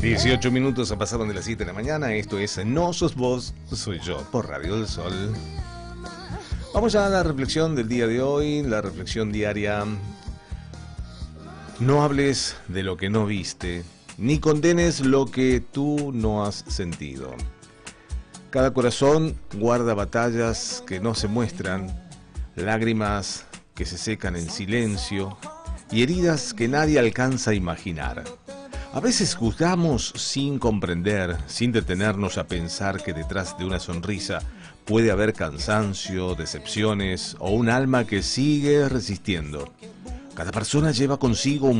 18 minutos pasaron de las 7 de la mañana. Esto es No Sos Vos, Soy Yo, por Radio del Sol. Vamos ya a la reflexión del día de hoy, la reflexión diaria. No hables de lo que no viste, ni condenes lo que tú no has sentido. Cada corazón guarda batallas que no se muestran, lágrimas que se secan en silencio y heridas que nadie alcanza a imaginar. A veces juzgamos sin comprender, sin detenernos a pensar que detrás de una sonrisa puede haber cansancio, decepciones o un alma que sigue resistiendo. Cada persona lleva consigo un